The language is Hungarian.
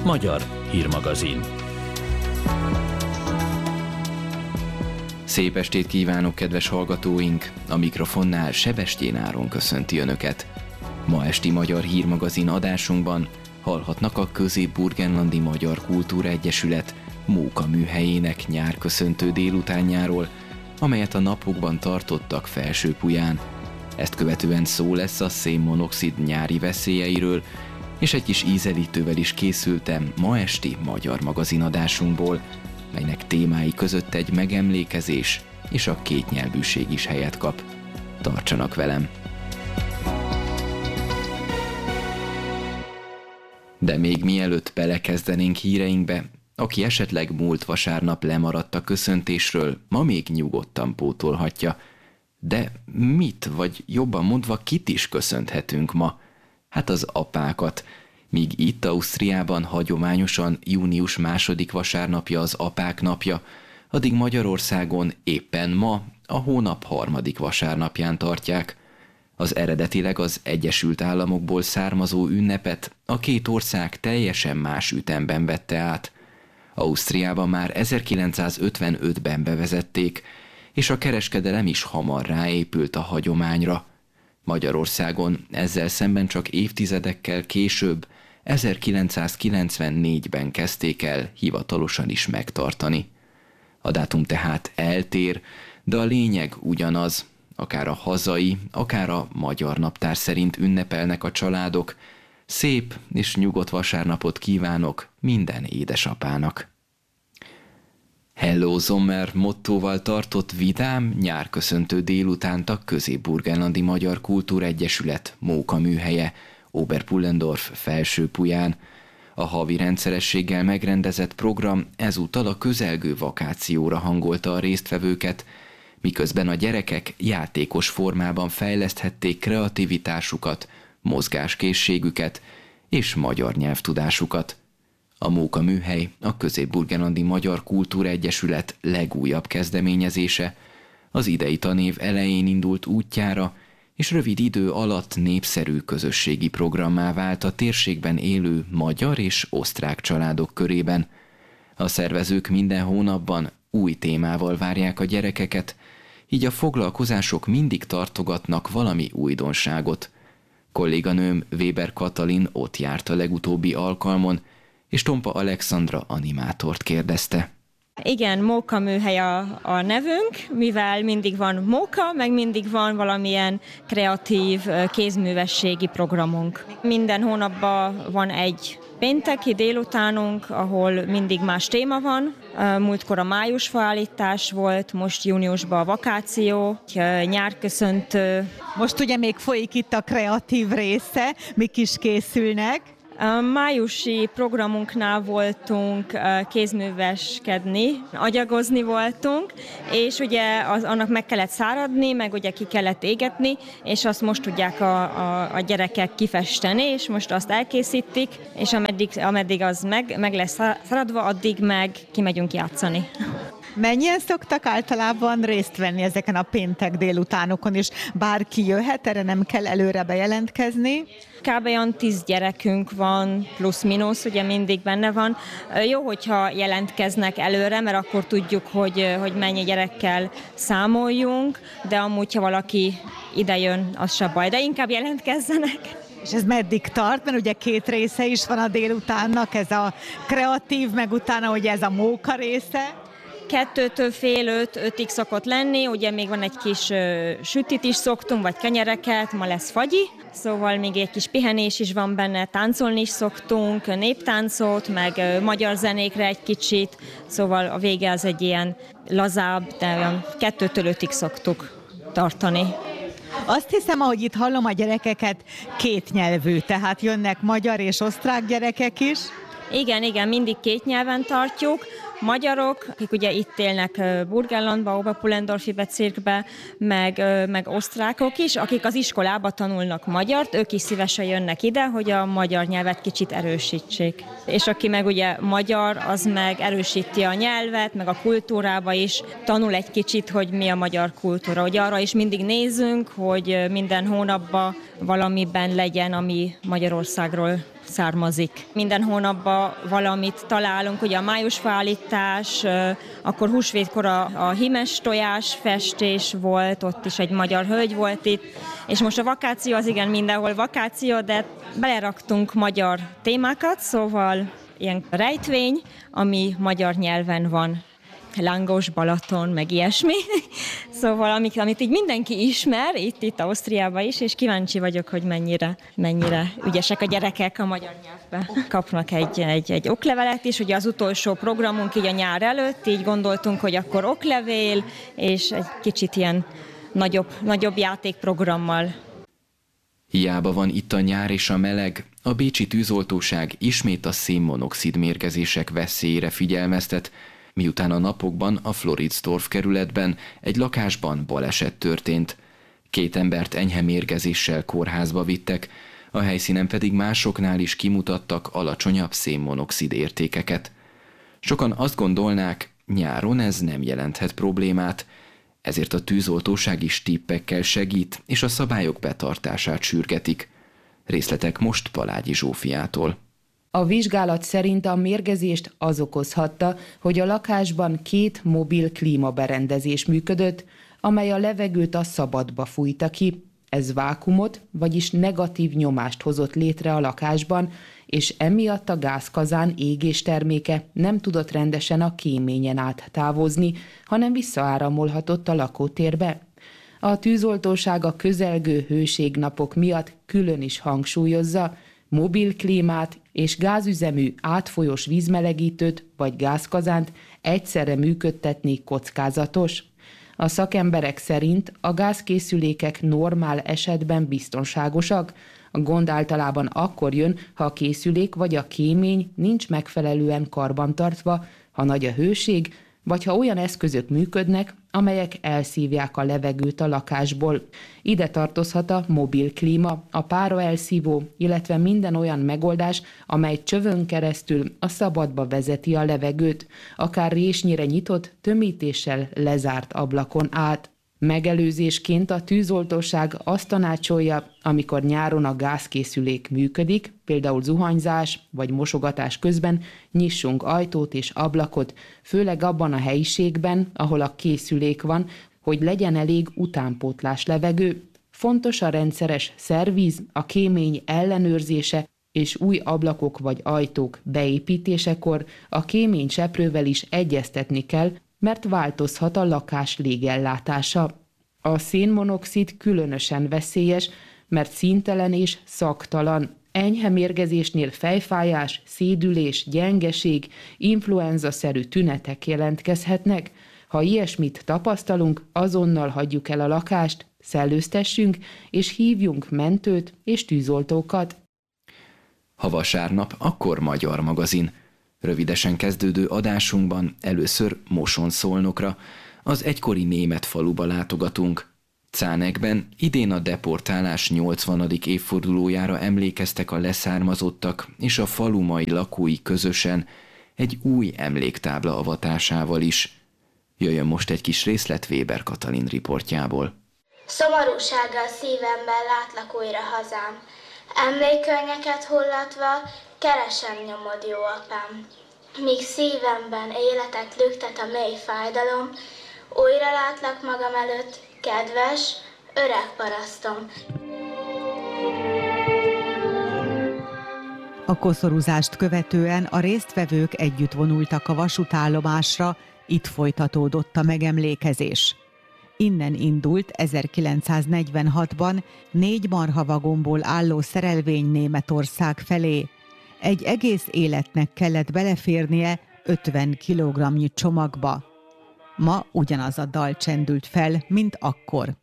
Magyar hírmagazin. Szép estét kívánok, kedves hallgatóink! A mikrofonnál Sebestyén Áron köszönti Önöket. Ma esti Magyar hírmagazin adásunkban hallhatnak a Közép-Burgenlandi Magyar Kultúra Egyesület mókaműhelyének nyárköszöntő délutánjáról, amelyet a napokban tartottak Felsőpuján. Ezt követően szó lesz a szénmonoxid nyári veszélyeiről, és egy kis ízelítővel is készültem ma esti Magyar magazinadásunkból, melynek témái között egy megemlékezés és a kétnyelvűség is helyet kap. Tartsanak velem! De még mielőtt belekezdenénk híreinkbe, aki esetleg múlt vasárnap lemaradt a köszöntésről, ma még nyugodtan pótolhatja. De mit, vagy jobban mondva kit is köszönthetünk ma? Hát az apákat. Míg itt Ausztriában hagyományosan június 2. vasárnapja az apák napja, addig Magyarországon éppen ma a hónap 3. vasárnapján tartják. Az eredetileg az Egyesült Államokból származó ünnepet a két ország teljesen más ütemben vette át. Ausztriában már 1955-ben bevezették, és a kereskedelem is hamar ráépült a hagyományra. Magyarországon ezzel szemben csak évtizedekkel később, 1994-ben kezdték el hivatalosan is megtartani. A dátum tehát eltér, de a lényeg ugyanaz, akár a hazai, akár a magyar naptár szerint ünnepelnek a családok. Szép és nyugodt vasárnapot kívánok minden édesapának. Hello Sommer mottóval tartott vidám nyárköszöntő délutánt a Közép-Burgenlandi Magyar Kultúra Egyesület mókaműhelye Oberpullendorf Felsőpuján. A havi rendszerességgel megrendezett program ezúttal a közelgő vakációra hangolta a résztvevőket, miközben a gyerekek játékos formában fejleszthették kreativitásukat, mozgáskészségüket és magyar nyelvtudásukat. A mókaműhely a Közép-Burgenlandi Magyar Kultúra Egyesület legújabb kezdeményezése, az idei tanév elején indult útjára, és rövid idő alatt népszerű közösségi programmá vált a térségben élő magyar és osztrák családok körében. A szervezők minden hónapban új témával várják a gyerekeket, így a foglalkozások mindig tartogatnak valami újdonságot. Kolléganőm Weber Katalin ott járt a legutóbbi alkalmon, és Tompa Alexandra animátort kérdezte. Igen, mókaműhely a nevünk, mivel mindig van móka, meg mindig van valamilyen kreatív kézművességi programunk. Minden hónapban van egy pénteki délutánunk, ahol mindig más téma van. Múltkor a májusfaállítás volt, most júniusban a vakáció, nyárköszöntő. Most ugye még folyik itt a kreatív része, mik is készülnek? A májusi programunknál voltunk kézműveskedni, agyagozni voltunk, és ugye annak meg kellett száradni, meg ugye ki kellett égetni, és azt most tudják a gyerekek kifesteni, és most azt elkészítik, és ameddig az meg lesz száradva, addig meg kimegyünk játszani. Mennyien szoktak általában részt venni ezeken a péntek délutánokon, és bárki jöhet, erre nem kell előre bejelentkezni? Kb. Olyan 10 gyerekünk van, plusz-minusz, ugye mindig benne van. Jó, hogyha jelentkeznek előre, mert akkor tudjuk, hogy mennyi gyerekkel számoljunk, de amúgy, ha valaki idejön, az se baj, de inkább jelentkezzenek. És ez meddig tart? Mert ugye 2 része is van a délutánnak, ez a kreatív, meg utána ugye ez a móka része. 2-től fél 5-5-ig szokott lenni, ugye még van egy kis sütit is szoktunk, vagy kenyereket, ma lesz fagyi, szóval még egy kis pihenés is van benne, táncolni is szoktunk, néptáncot, meg magyar zenékre egy kicsit, szóval a vége az egy ilyen lazább, de olyan 2-től 5-ig szoktuk tartani. Azt hiszem, ahogy itt hallom a gyerekeket, kétnyelvű, tehát jönnek magyar és osztrák gyerekek is. Igen, mindig 2 nyelven tartjuk. Magyarok, akik ugye itt élnek Burgenlandba, Oberpullendorfi bezirkbe, meg osztrákok is, akik az iskolába tanulnak magyart, ők is szívesen jönnek ide, hogy a magyar nyelvet kicsit erősítsék. És aki meg ugye magyar, az meg erősíti a nyelvet, meg a kultúrába is, tanul egy kicsit, hogy mi a magyar kultúra. Hogy arra is mindig nézünk, hogy minden hónapban valamiben legyen, ami Magyarországról származik. Minden hónapban valamit találunk, ugye a májusfaállítás, akkor húsvétkor a hímes tojás festés volt, ott is egy magyar hölgy volt itt, és most a vakáció az igen mindenhol vakáció, de beleraktunk magyar témákat, szóval ilyen rejtvény, ami magyar nyelven van. Lángos Balaton, meg ilyesmi. Szóval amit így mindenki ismer, itt Ausztriában is, és kíváncsi vagyok, hogy mennyire ügyesek a gyerekek a magyar nyelvbe. Kapnak egy oklevelet is, ugye az utolsó programunk így a nyár előtt, így gondoltunk, hogy akkor oklevél, és egy kicsit ilyen nagyobb játékprogrammal. Hiába van itt a nyár és a meleg, a bécsi tűzoltóság ismét a szénmonoxid mérgezések veszélyére figyelmeztet, miután a napokban a Floridsdorf kerületben egy lakásban baleset történt. 2 embert enyhe mérgezéssel kórházba vittek, a helyszínen pedig másoknál is kimutattak alacsonyabb szénmonoxid értékeket. Sokan azt gondolnák, nyáron ez nem jelenthet problémát, ezért a tűzoltóság is tippekkel segít, és a szabályok betartását sürgetik. Részletek most Palágyi Zsófiától. A vizsgálat szerint a mérgezést az okozhatta, hogy a lakásban 2 mobil klímaberendezés működött, amely a levegőt a szabadba fújta ki. Ez vákumot, vagyis negatív nyomást hozott létre a lakásban, és emiatt a gázkazán égésterméke nem tudott rendesen a kéményen át távozni, hanem visszaáramolhatott a lakótérbe. A tűzoltóság a közelgő hőségnapok miatt külön is hangsúlyozza, mobil klímát és gázüzemű átfolyós vízmelegítőt vagy gázkazánt egyszerre működtetni kockázatos. A szakemberek szerint a gázkészülékek normál esetben biztonságosak. A gond általában akkor jön, ha a készülék vagy a kémény nincs megfelelően karbantartva, ha nagy a hőség, vagy ha olyan eszközök működnek, amelyek elszívják a levegőt a lakásból. Ide tartozhat a mobil klíma, a páraelszívó, illetve minden olyan megoldás, amely csövön keresztül a szabadba vezeti a levegőt, akár résnyire nyitott, tömítéssel lezárt ablakon át. Megelőzésként a tűzoltóság azt tanácsolja, amikor nyáron a gázkészülék működik, például zuhanyzás vagy mosogatás közben, nyissunk ajtót és ablakot, főleg abban a helyiségben, ahol a készülék van, hogy legyen elég utánpótlás levegő. Fontos a rendszeres szervíz, a kémény ellenőrzése és új ablakok vagy ajtók beépítésekor a kéményseprővel is egyeztetni kell, mert változhat a lakás légellátása. A szénmonoxid különösen veszélyes, mert színtelen és szagtalan. Enyhe mérgezésnél fejfájás, szédülés, gyengeség, influenza-szerű tünetek jelentkezhetnek. Ha ilyesmit tapasztalunk, azonnal hagyjuk el a lakást, szellőztessünk és hívjunk mentőt és tűzoltókat. Ha vasárnap, akkor Magyar magazin. Rövidesen kezdődő adásunkban először Moson-Szolnokra, az egykori német faluba látogatunk. Cánekben idén a deportálás 80. évfordulójára emlékeztek a leszármazottak és a falu mai lakói közösen egy új emléktábla avatásával is. Jöjjön most egy kis részlet Weber Katalin riportjából. Szomorúsággal szívemben látlak újra hazám. Emlékkönnyeket hullatva, keresem nyomod, jó apám. Míg szívemben életet lüktet a mély fájdalom, újra látlak magam előtt, kedves, öreg parasztom. A koszorúzást követően a résztvevők együtt vonultak a vasútállomásra, itt folytatódott a megemlékezés. Innen indult 1946-ban 4 marhavagomból álló szerelvény Németország felé. Egy egész életnek kellett beleférnie 50 kilogramnyi csomagba. Ma ugyanaz a dal csendült fel, mint akkor.